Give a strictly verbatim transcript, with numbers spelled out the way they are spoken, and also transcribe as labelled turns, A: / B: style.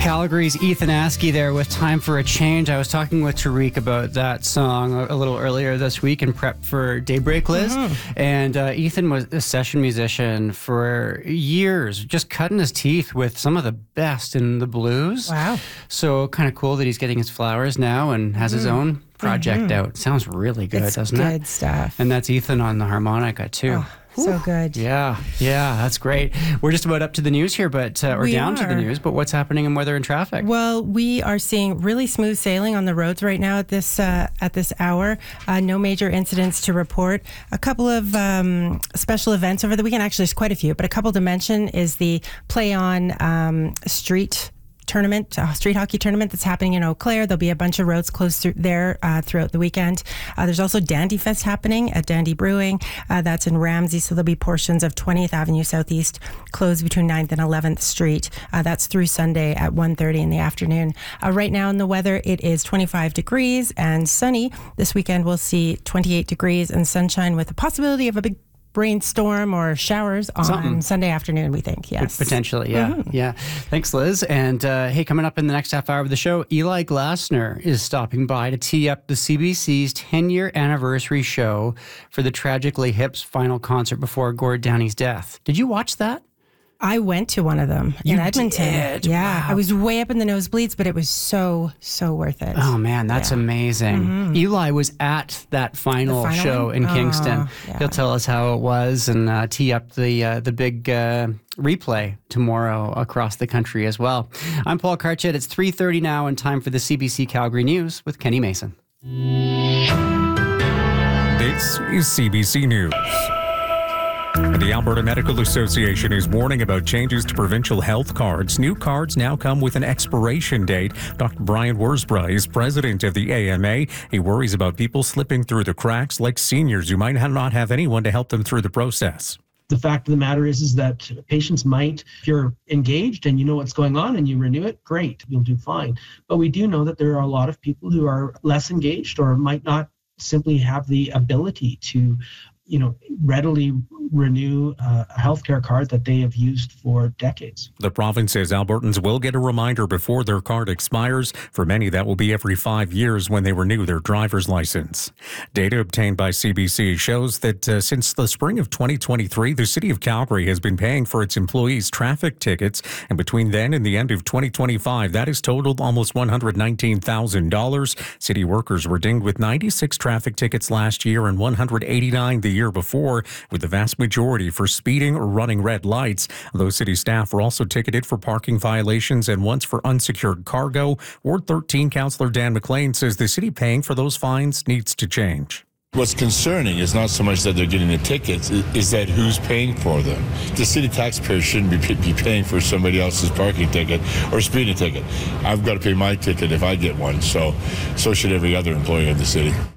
A: Calgary's Ethan Askey there with Time for a Change. I was talking with Tariq about that song a, a little earlier this week in prep for Daybreak, Liz. Mm-hmm. And uh, Ethan was a session musician for years, just cutting his teeth with some of the best in the blues.
B: Wow.
A: So kind of cool that he's getting his flowers now and has mm-hmm. his own project mm-hmm. out. Sounds really good,
B: it's
A: doesn't
B: good
A: it?
B: Good stuff.
A: And that's Ethan on the harmonica, too.
B: Oh. So good.
A: Yeah, yeah, that's great. We're just about up to the news here, but uh, or
B: we
A: down
B: are.
A: to the news, but what's happening in weather and traffic?
B: Well, we are seeing really smooth sailing on the roads right now at this uh, at this hour. Uh, no major incidents to report. A couple of um, special events over the weekend. Actually, there's quite a few, but a couple to mention is the Play On um, Street tournament, uh, street hockey tournament that's happening in Eau Claire. There'll be a bunch of roads closed through there uh, throughout the weekend. Uh, there's also Dandy Fest happening at Dandy Brewing. Uh, that's in Ramsey, so there'll be portions of twentieth Avenue Southeast closed between ninth and eleventh Street. Uh, that's through Sunday at one thirty in the afternoon. Uh, right now in the weather, it is twenty-five degrees and sunny. This weekend we'll see twenty-eight degrees and sunshine with the possibility of a big rainstorm or showers on Something. Sunday afternoon, we think. Yes.
A: Potentially, yeah. Mm-hmm. Yeah. Thanks, Liz. And uh, hey, coming up in the next half hour of the show, Eli Glasner is stopping by to tee up the C B C's ten-year anniversary show for the Tragically Hip's final concert before Gord Downey's death. Did you watch that?
B: I went to one of them
A: you
B: in Edmonton.
A: Did?
B: Yeah,
A: wow.
B: I was way up in the nosebleeds, but it was so, so worth it.
A: Oh, man, that's yeah. amazing. Mm-hmm. Eli was at that final, final show one? in oh, Kingston. Yeah. He'll tell us how it was and uh, tee up the uh, the big uh, replay tomorrow across the country as well. I'm Paul Karchet. It's three thirty now and time for the C B C Calgary News with Kenny Mason.
C: This is C B C News. The Alberta Medical Association is warning about changes to provincial health cards. New cards now come with an expiration date. Doctor Brian Worsbrough is president of the A M A. He worries about people slipping through the cracks, like seniors who might not have anyone to help them through the process.
D: The fact of the matter is, is that patients might, if you're engaged and you know what's going on and you renew it, great, you'll do fine. But we do know that there are a lot of people who are less engaged or might not simply have the ability to you know, readily renew uh, a healthcare card that they have used for decades.
C: The province says Albertans will get a reminder before their card expires. For many, that will be every five years when they renew their driver's license. Data obtained by C B C shows that uh, since the spring of twenty twenty-three, the City of Calgary has been paying for its employees' traffic tickets. And between then and the end of twenty twenty-five, that has totaled almost one hundred nineteen thousand dollars. City workers were dinged with ninety-six traffic tickets last year and one hundred eighty-nine the year before, with the vast majority for speeding or running red lights. Those city staff were also ticketed for parking violations and once for unsecured cargo. Ward thirteen Councillor Dan McLean says the city paying for those fines needs to change.
E: What's concerning is not so much that they're getting the tickets, is that who's paying for them. The city taxpayer shouldn't be, be paying for somebody else's parking ticket or speeding ticket. I've got to pay my ticket if I get one, so so should every other employee of the city.